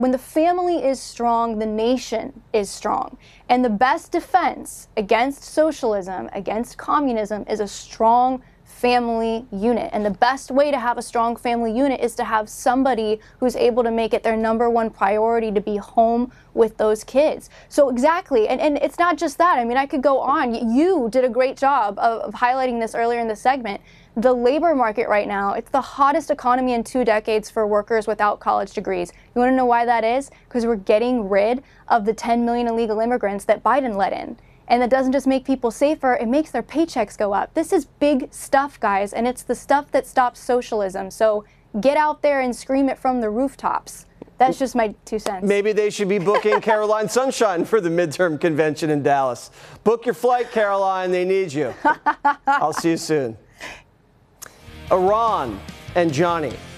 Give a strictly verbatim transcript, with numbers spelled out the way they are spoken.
When the family is strong, the nation is strong. And the best defense against socialism, against communism, is a strong family unit. And the best way to have a strong family unit is to have somebody who's able to make it their number one priority to be home with those kids. So exactly, and, and it's not just that. I mean, I could go on. You did a great job of, of highlighting this earlier in the segment. The labor market right now, it's the hottest economy in two decades for workers without college degrees. You want to know why that is? Because we're getting rid of the ten million illegal immigrants that Biden let in. And that doesn't just make people safer, it makes their paychecks go up. This is big stuff, guys, and it's the stuff that stops socialism. So get out there and scream it from the rooftops. That's just my two cents. Maybe they should be booking Caroline Sunshine for the midterm convention in Dallas. Book your flight, Caroline. They need you. I'll see you soon. Iran and Johnny.